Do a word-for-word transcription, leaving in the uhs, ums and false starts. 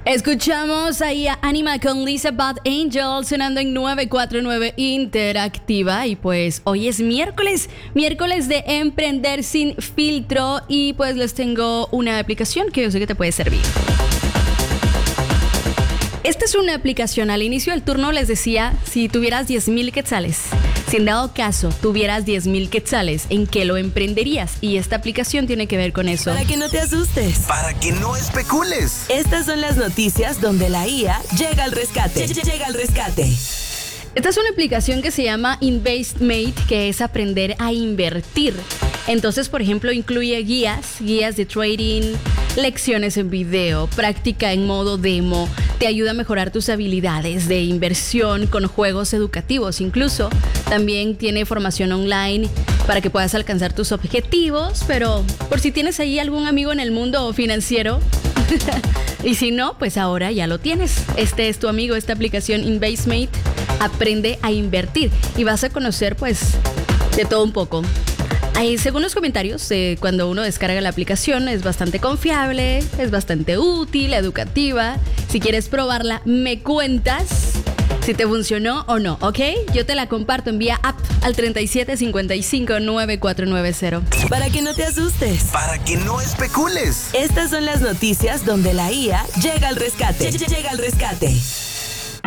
Escuchamos ahí a Anima con Lisa Bad Angel sonando en nueve cuatro nueve Interactiva. Y pues hoy es miércoles, miércoles de emprender sin filtro. Y pues les tengo una aplicación que yo sé que te puede servir. Esta es una aplicación. Al inicio del turno les decía, si tuvieras diez mil quetzales, si en dado caso tuvieras diez mil quetzales, ¿en qué lo emprenderías? Y esta aplicación tiene que ver con eso. Para que no te asustes. Para que no especules. Estas son las noticias donde la I A llega al rescate. Llega al rescate. Esta es una aplicación que se llama InvestMate, que es aprender a invertir. Entonces, por ejemplo, incluye guías, guías de trading, lecciones en video, práctica en modo demo, te ayuda a mejorar tus habilidades de inversión con juegos educativos. Incluso también tiene formación online para que puedas alcanzar tus objetivos, pero por si tienes ahí algún amigo en el mundo financiero, y si no, pues ahora ya lo tienes. Este es tu amigo, esta aplicación InvestMate, aprende a invertir y vas a conocer pues de todo un poco. Ahí, según los comentarios, eh, cuando uno descarga la aplicación es bastante confiable, es bastante útil, educativa. Si quieres probarla, me cuentas si te funcionó o no, ¿ok? Yo te la comparto, envía app al treinta y siete cincuenta y cinco noventa y cuatro noventa. Para que no te asustes. Para que no especules. Estas son las noticias donde la I A llega al rescate. Llega al rescate.